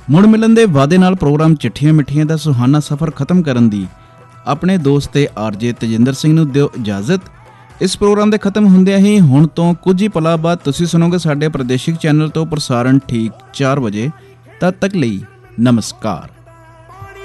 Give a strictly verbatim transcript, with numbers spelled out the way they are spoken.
ਮੁੜ ਮਿਲਣ ਦੇ ਵਾਅਦੇ ਨਾਲ ਪ੍ਰੋਗਰਾਮ ਚਿੱਠੀਆਂ ਮਿੱਠੀਆਂ ਦਾ ਸੁਹਾਨਾ ਸਫ਼ਰ ਖਤਮ ਕਰਨ ਦੀ ਆਪਣੇ ਦੋਸਤ ਤੇ ਆਰਜੇ ਤੇਜਿੰਦਰ ਸਿੰਘ ਨੂੰ ਦਿਓ ਇਜਾਜ਼ਤ। ਇਸ ਪ੍ਰੋਗਰਾਮ ਦੇ ਖਤਮ ਹੁੰਦਿਆਂ ਹੀ ਹੁਣ ਤੋਂ ਕੁਝ ਹੀ ਪਲਾਂ ਬਾਅਦ ਤੁਸੀਂ ਸੁਣੋਗੇ ਸਾਡੇ ਪ੍ਰਾਦੇਸ਼ਿਕ ਚੈਨਲ ਤੋਂ ਪ੍ਰਸਾਰਣ ਠੀਕ ਚਾਰ ਵਜੇ। ਤਦ ਤੱਕ ਲਈ ਨਮਸਕਾਰ।